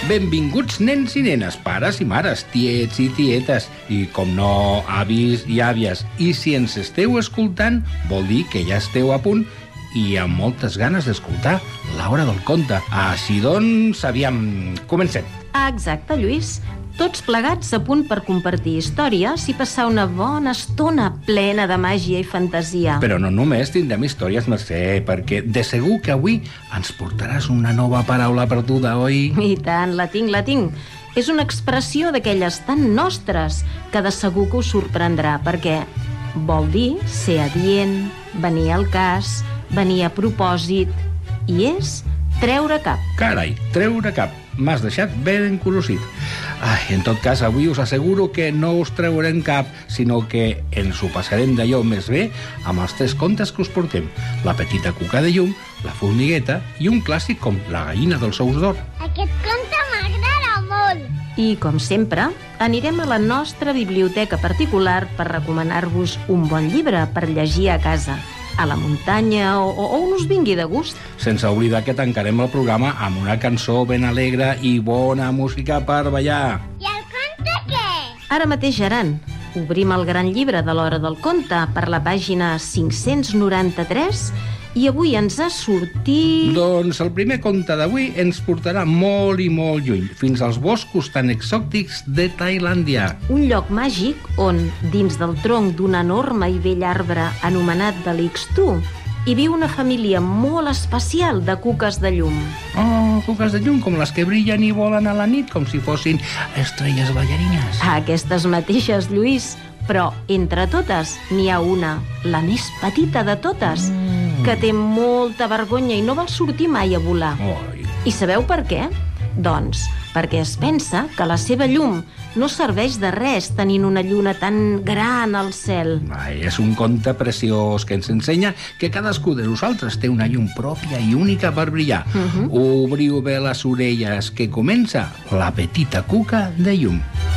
Benvinguts nens i nenes, pares i mares, tiets i tietes, i com no, avis i àvies. I si ens esteu escoltant, vol dir que ja esteu a punt i amb moltes ganes d'escoltar l'Hora del Conte. Així doncs, aviam, comencem. Exacte, Lluís. Tots plegats a punt per compartir històries i passar una bona estona plena de màgia i fantasia. Però no només tindrem històries, Mercè, perquè de segur que avui ens portaràs una nova paraula perduda, oi? I tant, la tinc. És una expressió d'aquelles tan nostres que de segur que us sorprendrà, perquè vol dir ser adient, venir al cas, venir a propòsit, i és treure cap. Carai, treure cap. M'has deixat ben encolosit. En tot cas, avui us asseguro que no us treurem cap, sinó que ens ho passarem d'allò més bé amb els 3 contes que us portem. La petita cuca de llum, la formigueta i un clàssic com la gallina dels ous d'or. Aquest conte m'agrada molt. I, com sempre, anirem a la nostra biblioteca particular per recomanar-vos un bon llibre per llegir a casa, a la muntanya o on us vingui de gust. Sense oblidar que tancarem el programa amb una cançó ben alegre i bona música per ballar. I el conte què? Ara mateix, Geran, obrim el gran llibre de l'Hora del Conte per la pàgina 593 i avui ens ha sortit... Doncs el primer conte d'avui ens portarà molt i molt lluny, fins als boscos tan exòtics de Tailàndia. Un lloc màgic on, dins del tronc d'un enorme i vell arbre anomenat de l'Ixtú, hi viu una família molt especial de cuques de llum. Oh, cuques de llum com les que brillen i volen a la nit com si fossin estrelles ballarines. Aquestes mateixes, Lluís, però entre totes n'hi ha una, la més petita de totes, que té molta vergonya i no vol sortir mai a volar. Oi. I sabeu per què? Doncs perquè es pensa que la seva llum no serveix de res tenint una lluna tan gran al cel. És un conte preciós que ens ensenya que cadascú de nosaltres té una llum pròpia i única per brillar. Obriu bé les orelles, que comença la petita cuca de llum.